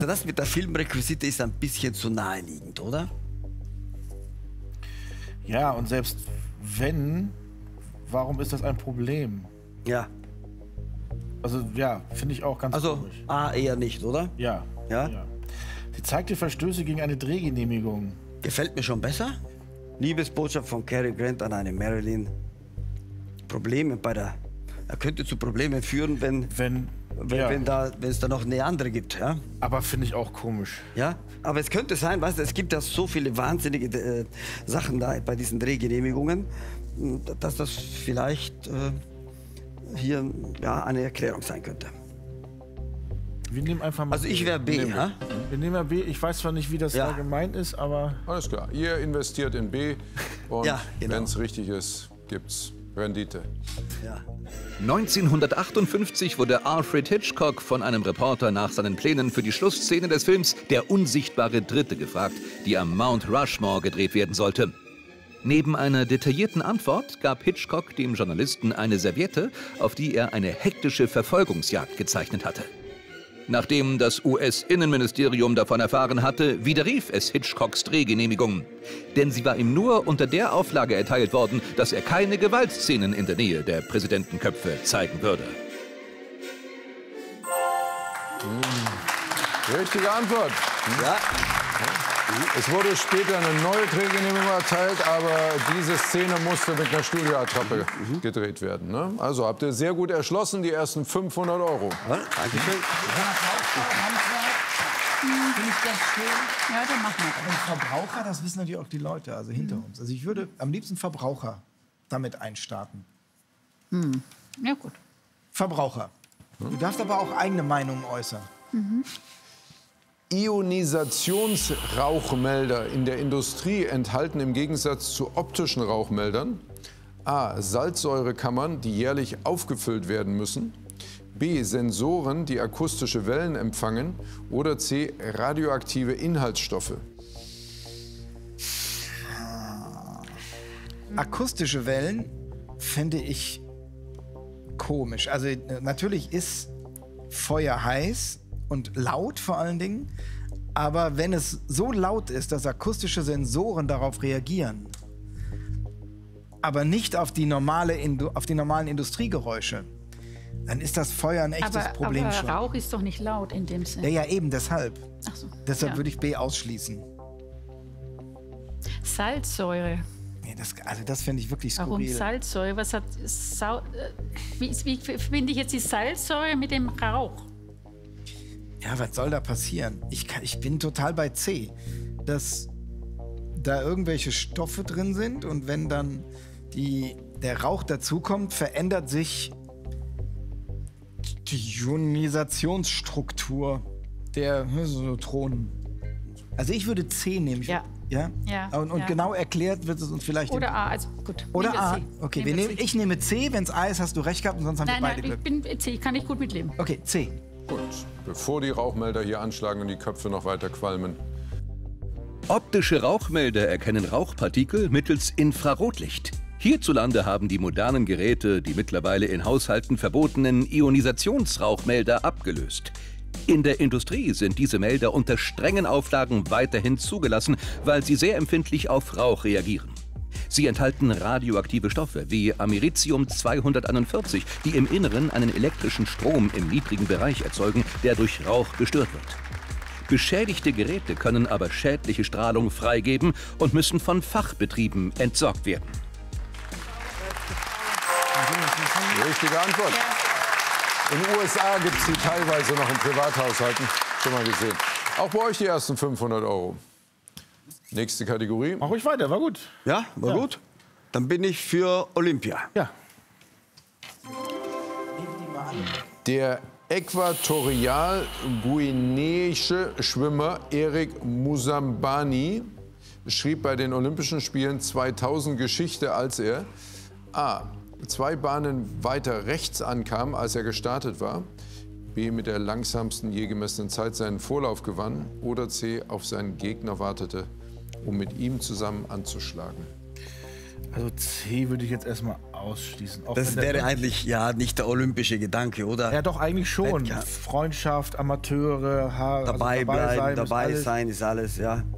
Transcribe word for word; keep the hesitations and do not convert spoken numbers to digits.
Das mit der Filmrequisite ist ein bisschen zu naheliegend, oder? Ja, und selbst wenn, warum ist das ein Problem? Ja. Also ja, finde ich auch ganz Also komisch. A eher nicht, oder? Ja. Ja? ja. Sie zeigte Verstöße gegen eine Drehgenehmigung. Gefällt mir schon besser. Liebesbotschaft von Cary Grant an eine Marilyn. Probleme bei der... Er könnte zu Problemen führen, wenn, Wenn, wenn, ja. wenn, da, wenn es da noch eine andere gibt. Ja? Aber finde ich auch komisch. Ja? Aber es könnte sein, weißt du, es gibt ja so viele wahnsinnige äh, Sachen da bei diesen Drehgenehmigungen, dass das vielleicht äh, hier ja, eine Erklärung sein könnte. Wir nehmen einfach mal Also ich wäre B, nehmen, ja? Wir nehmen ja B. Ich weiß zwar nicht, wie das Ja. da gemeint ist, aber... Alles klar. Ihr investiert in B und Ja, genau. wenn es richtig ist, gibt's Rendite. Ja. neunzehnhundertachtundfünfzig wurde Alfred Hitchcock von einem Reporter nach seinen Plänen für die Schlussszene des Films Der unsichtbare Dritte gefragt, die am Mount Rushmore gedreht werden sollte. Neben einer detaillierten Antwort gab Hitchcock dem Journalisten eine Serviette, auf die er eine hektische Verfolgungsjagd gezeichnet hatte. Nachdem das U S-Innenministerium davon erfahren hatte, widerrief es Hitchcocks Drehgenehmigung. Denn sie war ihm nur unter der Auflage erteilt worden, dass er keine Gewaltszenen in der Nähe der Präsidentenköpfe zeigen würde. Richtige Antwort. Ja. Es wurde später eine neue Drehgenehmigung erteilt, aber diese Szene musste mit einer Studioattrappe gedreht werden. Ne? Also habt ihr sehr gut erschlossen, die ersten fünfhundert Euro. Ja, Dankeschön. Finde ich das schön. Ja, dann machen wir Und Verbraucher, das wissen natürlich auch die Leute, also hinter uns. Also ich würde am liebsten Verbraucher damit einstarten. Hm. Ja, gut. Verbraucher. Du darfst aber auch eigene Meinungen äußern. Mhm. Ionisationsrauchmelder in der Industrie enthalten im Gegensatz zu optischen Rauchmeldern A. Salzsäurekammern, die jährlich aufgefüllt werden müssen, B. Sensoren, die akustische Wellen empfangen oder C. radioaktive Inhaltsstoffe. Akustische Wellen finde ich komisch. Also natürlich ist Feuer heiß und laut vor allen Dingen. Aber wenn es so laut ist, dass akustische Sensoren darauf reagieren, aber nicht auf die, normale Indu auf die normalen Industriegeräusche, dann ist das Feuer ein echtes aber, Problem aber schon. Rauch ist doch nicht laut in dem Sinne. Ja, ja, eben deshalb. Ach so, Deshalb ja. würde ich B ausschließen. Salzsäure. Nee, das, also das finde ich wirklich Warum skurril. Salzsäure? Was hat Sau äh, wie, wie verbinde ich jetzt die Salzsäure mit dem Rauch? Ja, was soll da passieren? Ich, kann, ich bin total bei C. Dass da irgendwelche Stoffe drin sind und wenn dann die, der Rauch dazukommt, verändert sich die Ionisationsstruktur der Neutronen. Also ich würde C nehmen. Ich Ja. Ja? Ja, Und, und ja. genau erklärt wird es uns vielleicht... Oder A, also gut. Oder nehmen wir A. C. Okay, Nehmen wir wir nehmen, C. ich nehme C. Wenn es A ist, hast du recht gehabt und sonst haben Nein, wir beide nein, ich Glück. bin C, kann ich gut mitleben. Okay, C. Gut, bevor die Rauchmelder hier anschlagen und die Köpfe noch weiter qualmen. Optische Rauchmelder erkennen Rauchpartikel mittels Infrarotlicht. Hierzulande haben die modernen Geräte die mittlerweile in Haushalten verbotenen Ionisationsrauchmelder abgelöst. In der Industrie sind diese Melder unter strengen Auflagen weiterhin zugelassen, weil sie sehr empfindlich auf Rauch reagieren. Sie enthalten radioaktive Stoffe wie Americium zweihunderteinundvierzig, die im Inneren einen elektrischen Strom im niedrigen Bereich erzeugen, der durch Rauch gestört wird. Beschädigte Geräte können aber schädliche Strahlung freigeben und müssen von Fachbetrieben entsorgt werden. Richtige Antwort. In den U S A gibt es die teilweise noch in Privathaushalten. Schon mal gesehen. Auch bei euch die ersten fünfhundert Euro. Nächste Kategorie. Mach ruhig weiter, war gut. Ja, war Ja. gut. Dann bin ich für Olympia. Ja. Der äquatorial-guineische Schwimmer Erik Musambani schrieb bei den Olympischen Spielen zweitausend Geschichte, als er A. zwei Bahnen weiter rechts ankam, als er gestartet war, B. mit der langsamsten je gemessenen Zeit seinen Vorlauf gewann oder C. auf seinen Gegner wartete, um mit ihm zusammen anzuschlagen. Also C würde ich jetzt erstmal ausschließen. Auch Das wenn der- wäre eigentlich ja nicht der olympische Gedanke, oder? Ja, doch, eigentlich schon. Ja. Freundschaft, Amateure, ha also dabei bleiben, sein, dabei alles. sein ist alles, ja.